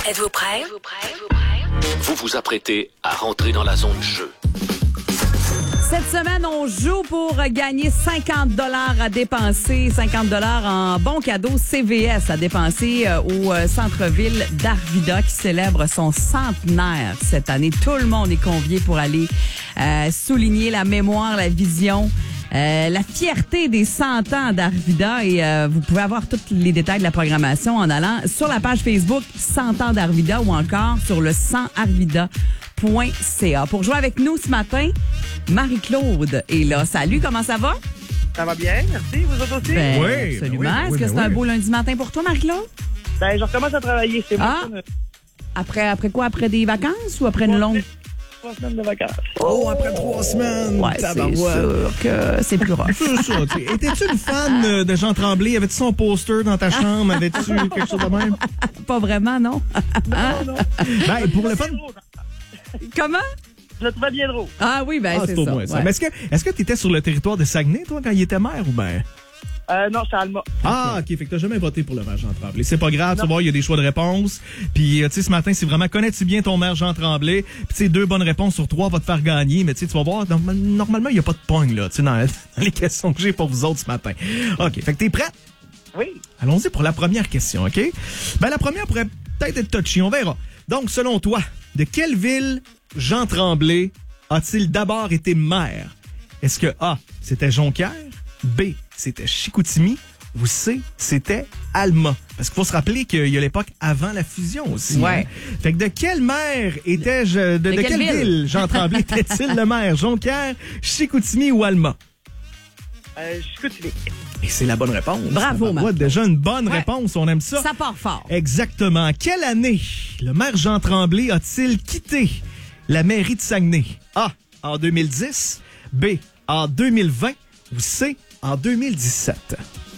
Êtes-vous prêts? Vous vous apprêtez à rentrer dans la zone jeu. Cette semaine, on joue pour gagner 50 $ à dépenser, 50 $ en bons cadeaux CVS à dépenser au centre-ville d'Arvida qui célèbre son centenaire cette année. Tout le monde est convié pour aller souligner la mémoire, la vision, la fierté des 100 ans d'Arvida et vous pouvez avoir tous les détails de la programmation en allant sur la page Facebook 100 ans d'Arvida ou encore sur le 100arvida.ca. Pour jouer avec nous ce matin, Marie-Claude est là. Salut, comment ça va? Ça va bien, merci. Vous autres aussi? Ben, Oui, absolument. ben oui, Est-ce que c'est un beau lundi matin pour toi, Marie-Claude? Ben, je recommence à travailler. C'est Ah. moi. Après quoi? Après des vacances ou après une longue? 3 semaines de vacances. Oh, après 3 semaines. Ouais, c'est tabarouette. sûr que c'est plus rough. C'est ça. Étais-tu une fan de Jean Tremblay? Avais-tu son poster dans ta chambre? Avais-tu quelque chose de même? Pas vraiment, non? Non. Ben, pour le fun. Comment? Je le trouvais bien drôle. Ah oui, ben c'est au ça. moins ça. Ouais. Mais est-ce que tu étais sur le territoire de Saguenay, toi, quand il était maire ou ben? Non, c'est Alma. Ah, OK. Fait que t'as jamais voté pour le maire Jean Tremblay. C'est pas grave, tu vas voir, il y a des choix de réponse. Puis, tu sais, ce matin, c'est vraiment, connais-tu bien ton maire Jean Tremblay? Puis, tu sais, 2 bonnes réponses sur 3 va te faire gagner. Mais, tu sais, tu vas voir, normalement, il n'y a pas de pogne, là, tu sais, dans les questions que j'ai pour vous autres ce matin. OK. Fait que t'es prêt? Oui. Allons-y pour la première question, OK? Ben, la première pourrait peut-être être touchy, on verra. Donc, selon toi, de quelle ville Jean Tremblay a-t-il d'abord été maire? Est-ce que A, c'était Jonquière, B, c'était Chicoutimi, ou C, c'était Alma? Parce qu'il faut se rappeler qu'il y a l'époque avant la fusion aussi. Ouais. Hein? Fait que de quelle maire était-je, de quelle ville Jean Tremblay était-il le maire? Jonquière, Chicoutimi ou Alma? Chicoutimi. Et c'est la bonne réponse. Bravo, Ouais, Marc. déjà une bonne Ouais. réponse, on aime ça. Ça part fort. Exactement. Quelle année le maire Jean Tremblay a-t-il quitté la mairie de Saguenay? A, en 2010, B, en 2020 ou C, en 2017?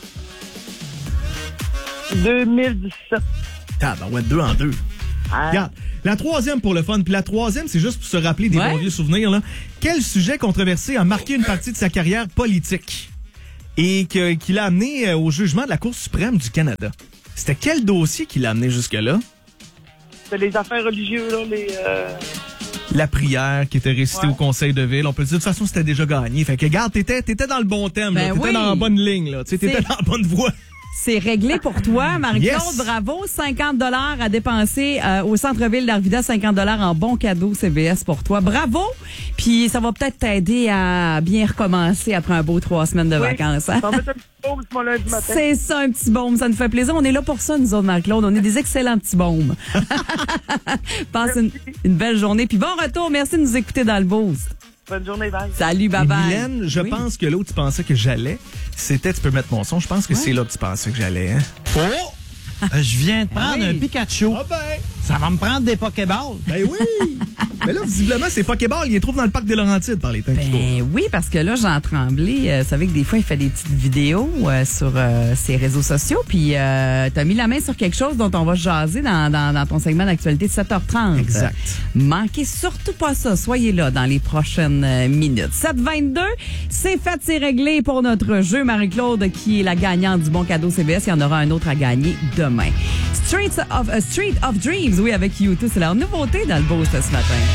2017. Ah, ben ouais, 2 en 2. Regarde, la troisième pour le fun, puis la troisième, c'est juste pour se rappeler des Ouais. bons vieux souvenirs. Là. Quel sujet controversé a marqué une partie de sa carrière politique et qui l'a amené au jugement de la Cour suprême du Canada? C'était quel dossier qui l'a amené jusque-là? C'est les affaires religieuses, là, les... La prière qui était récitée Ouais. au conseil de ville. On peut dire, de toute façon, c'était déjà gagné. Fait que, regarde, t'étais dans le bon thème, Ben là. T'étais oui. dans la bonne ligne, là. Tu sais, t'étais C'est- dans la bonne voie. C'est réglé pour toi, Marie-Claude. Yes. Bravo. 50 $ à dépenser au centre-ville d'Arvida. 50 $ en bons cadeaux CVS pour toi. Bravo. Puis ça va peut-être t'aider à bien recommencer après un beau 3 semaines de vacances. Hein? Ça va mettre un petit pause, mon lundi matin. C'est ça, un petit baume. Ça nous fait plaisir. On est là pour ça, nous autres, Marie-Claude. On est des excellents petits baumes. Passe une belle journée. Puis bon retour. Merci de nous écouter dans le boost. Bonne journée, bye. Salut, Et bye-bye. Mylène, je Oui. pense que là où tu pensais que j'allais, c'était, tu peux mettre mon son, je pense que c'est là que tu pensais que j'allais, hein? Oh! Je viens de prendre oui. un Pikachu. Ah ben! Ça va me prendre des Pokéballs. Ben oui! Mais là, visiblement, c'est Pokéball, il les trouve dans le parc des Laurentides par les temps qui courent. Ben oui, parce que là, Jean Tremblay, vous savez que des fois, il fait des petites vidéos sur ses réseaux sociaux. Puis, t'as mis la main sur quelque chose dont on va jaser dans ton segment d'actualité de 7h30. Exact. Manquez surtout pas ça. Soyez là dans les prochaines minutes. 7h22, c'est fait, c'est réglé pour notre jeu. Marie-Claude, qui est la gagnante du bon cadeau CBS. Il y en aura un autre à gagner demain. Street of Dreams, oui, avec U2. C'est leur nouveauté dans le Boost ce matin.